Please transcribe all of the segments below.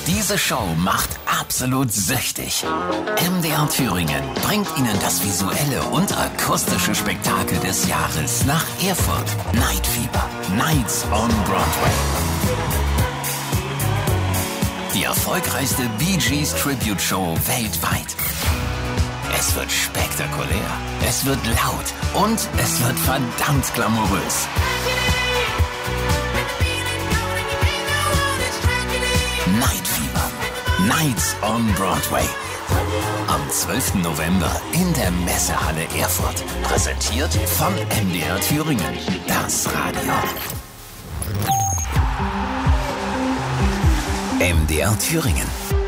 Diese Show macht absolut süchtig. MDR Thüringen bringt Ihnen das visuelle und akustische Spektakel des Jahres nach Erfurt. Night Fever. Nights on Broadway. Die erfolgreichste Bee Gees Tribute Show weltweit. Es wird spektakulär, es wird laut und es wird verdammt glamourös. Night Fever. Nights on Broadway. Am 12. November in der Messehalle Erfurt. Präsentiert von MDR Thüringen. Das Radio. MDR Thüringen.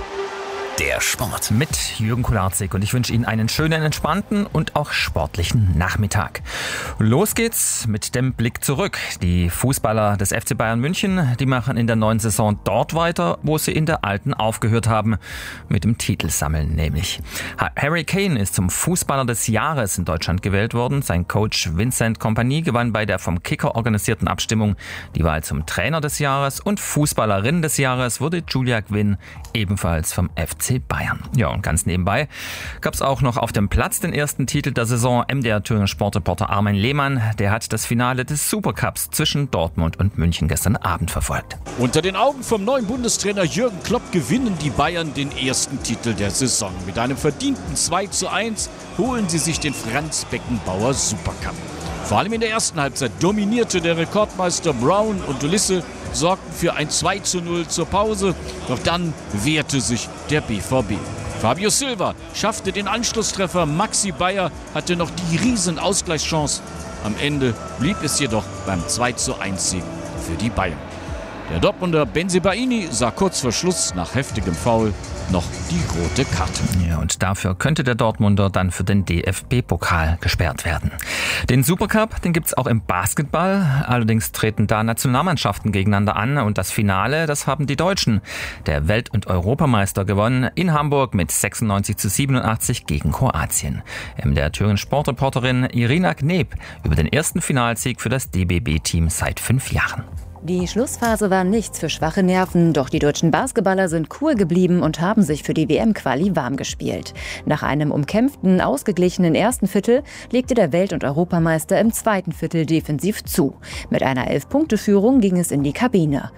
Der Sport. Mit Jürgen Kularczyk und ich wünsche Ihnen einen schönen, entspannten und auch sportlichen Nachmittag. Los geht's mit dem Blick zurück. Die Fußballer des FC Bayern München, die machen in der neuen Saison dort weiter, wo sie in der alten aufgehört haben, mit dem Titelsammeln nämlich. Harry Kane ist zum Fußballer des Jahres in Deutschland gewählt worden. Sein Coach Vincent Kompany gewann bei der vom Kicker organisierten Abstimmung die Wahl zum Trainer des Jahres und Fußballerin des Jahres wurde Julia Gwynn, ebenfalls vom FC Bayern. Ja, und ganz nebenbei gab es auch noch auf dem Platz den ersten Titel der Saison. MDR Thüringen Sportreporter Armin Lehmann, der hat das Finale des Supercups zwischen Dortmund und München gestern Abend verfolgt. Unter den Augen vom neuen Bundestrainer Jürgen Klopp gewinnen die Bayern den ersten Titel der Saison. Mit einem verdienten 2:1 holen sie sich den Franz Beckenbauer Supercup. Vor allem in der ersten Halbzeit dominierte der Rekordmeister Brown und Ulisse, sorgten für ein 2:0 zur Pause. Doch dann wehrte sich der BVB. Fabio Silva schaffte den Anschlusstreffer. Maxi Bayer hatte noch die riesen Ausgleichschance. Am Ende blieb es jedoch beim 2:1-Sieg für die Bayern. Der Dortmunder Bensebaini sah kurz vor Schluss nach heftigem Foul noch die rote Karte. Ja, und dafür könnte der Dortmunder dann für den DFB-Pokal gesperrt werden. Den Supercup, den gibt's auch im Basketball. Allerdings treten da Nationalmannschaften gegeneinander an. Und das Finale, das haben die Deutschen, der Welt- und Europameister, gewonnen in Hamburg mit 96:87 gegen Kroatien. MDR Thüringen Sportreporterin Irina Kneb über den ersten Finalsieg für das DBB-Team seit 5 Jahren. Die Schlussphase war nichts für schwache Nerven, doch die deutschen Basketballer sind cool geblieben und haben sich für die WM-Quali warm gespielt. Nach einem umkämpften, ausgeglichenen ersten Viertel legte der Welt- und Europameister im zweiten Viertel defensiv zu. Mit einer 11-Punkte-Führung ging es in die Kabine.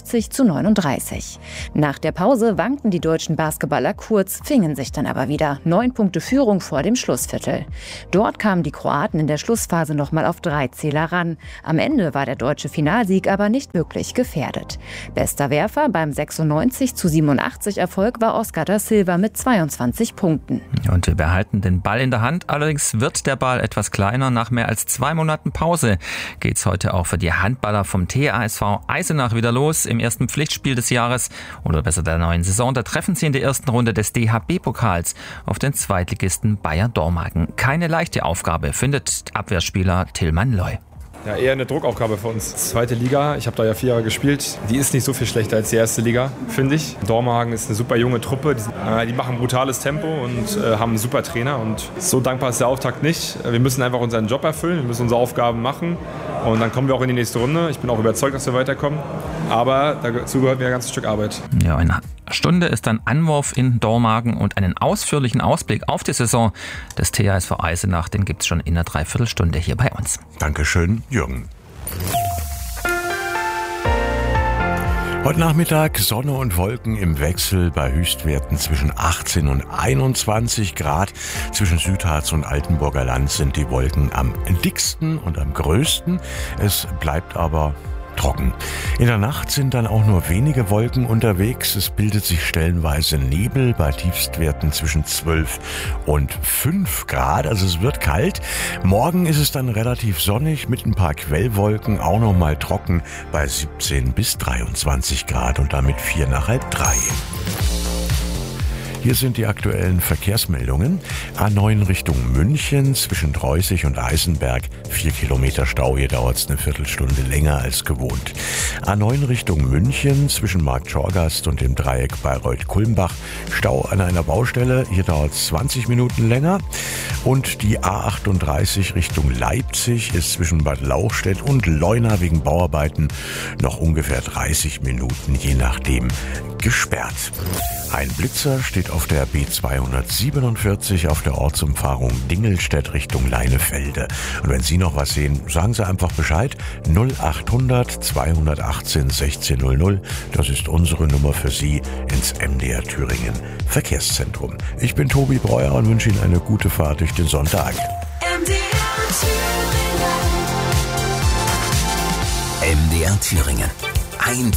50:39. Nach der Pause wankten die deutschen Basketballer kurz, fingen sich dann aber wieder. 9 Punkte Führung vor dem Schlussviertel. Dort kamen die Kroaten in der Schlussphase nochmal auf 3 Zähler ran. Am Ende war der deutsche Finalsieg aber nicht wirklich gefährdet. Bester Werfer beim 96:87 Erfolg war Oscar da Silva mit 22 Punkten. Und wir behalten den Ball in der Hand. Allerdings wird der Ball etwas kleiner. Nach mehr als 2 Monaten Pause geht's heute auch für die Handballer vom THSV Eisenach wieder los. Im ersten Pflichtspiel des Jahres oder besser der neuen Saison. Da treffen sie in der ersten Runde des DHB-Pokals auf den Zweitligisten Bayer Dormagen. Keine leichte Aufgabe, findet Abwehrspieler Tillmann Loy. Ja, eher eine Druckaufgabe für uns. Zweite Liga, ich habe da ja 4 Jahre gespielt. Die ist nicht so viel schlechter als die erste Liga, finde ich. Dormagen ist eine super junge Truppe. Die machen brutales Tempo und haben einen super Trainer. Und so dankbar ist der Auftakt nicht. Wir müssen einfach unseren Job erfüllen, wir müssen unsere Aufgaben machen. Und dann kommen wir auch in die nächste Runde. Ich bin auch überzeugt, dass wir weiterkommen. Aber dazu gehört mir ein ganzes Stück Arbeit. Ja, eine Stunde ist dann Anwurf in Dormagen und einen ausführlichen Ausblick auf die Saison des THSV Eisenach, den gibt es schon in einer Dreiviertelstunde hier bei uns. Dankeschön, Jürgen. Heute Nachmittag Sonne und Wolken im Wechsel bei Höchstwerten zwischen 18 und 21 Grad. Zwischen Südharz und Altenburger Land sind die Wolken am dicksten und am größten. Es bleibt aber trocken. In der Nacht sind dann auch nur wenige Wolken unterwegs. Es bildet sich stellenweise Nebel bei Tiefstwerten zwischen 12 und 5 Grad. Also es wird kalt. Morgen ist es dann relativ sonnig mit ein paar Quellwolken, auch noch mal trocken bei 17 bis 23 Grad und damit 4 nach halb 3. Hier sind die aktuellen Verkehrsmeldungen. A9 Richtung München zwischen Dreußig und Eisenberg. 4 Kilometer Stau, hier dauert es eine Viertelstunde länger als gewohnt. A9 Richtung München zwischen Marktschorgast und dem Dreieck Bayreuth-Kulmbach. Stau an einer Baustelle, hier dauert es 20 Minuten länger. Und die A38 Richtung Leipzig ist zwischen Bad Lauchstädt und Leuna wegen Bauarbeiten noch ungefähr 30 Minuten, je nachdem, gesperrt. Ein Blitzer steht auf der B247 auf der Ortsumfahrung Dingelstedt Richtung Leinefelde. Und wenn Sie noch was sehen, sagen Sie einfach Bescheid. 0800 218 1600. Das ist unsere Nummer für Sie ins MDR Thüringen Verkehrszentrum. Ich bin Tobi Breuer und wünsche Ihnen eine gute Fahrt durch den Sonntag. MDR Thüringen. Einfach